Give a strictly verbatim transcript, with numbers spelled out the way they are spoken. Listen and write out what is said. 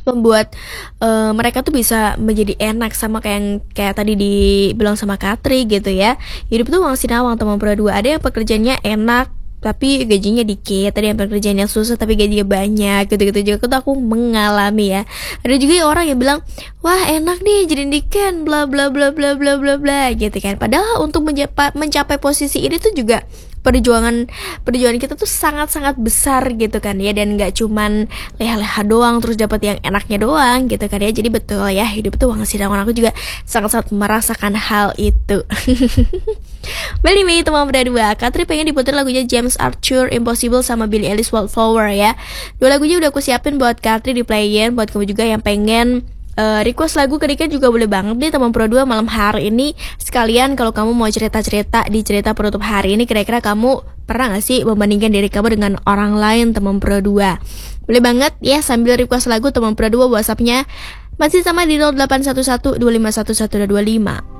membuat uh, mereka tuh bisa menjadi enak, sama kayak yang kayak tadi dibilang sama Katri gitu ya. Hidup tuh uang sinawang teman pro dua. Ada yang pekerjaannya enak tapi gajinya dikit, ada yang pekerjaannya susah tapi gajinya banyak, gitu-gitu juga tuh aku mengalami ya. Ada juga orang yang bilang, wah enak nih jadi diken, bla bla bla bla bla bla bla gitu kan. Padahal untuk mencapai, mencapai posisi ini tuh juga perjuangan perjuangan kita tuh sangat-sangat besar gitu kan ya, dan nggak cuman leha-leha doang terus dapat yang enaknya doang gitu kan ya. Jadi betul ya, hidup tuh uang sinawang, aku juga sangat-sangat merasakan hal itu. Bali May teman berdua, Katri pengen diputar lagunya James Arthur Impossible sama Billie Eilish Wildflower ya. Dua lagunya udah aku siapin buat Katri di playin. Buat kamu juga yang pengen Uh, request lagu ke Rika juga boleh banget nih teman pro dua malam hari ini. Sekalian kalau kamu mau cerita-cerita di cerita penutup hari ini, kira-kira kamu pernah gak sih membandingkan diri kamu dengan orang lain teman pro dua? Boleh banget ya sambil request lagu teman pro dua. WhatsAppnya masih sama di nol delapan satu satu dua lima satu satu dua lima.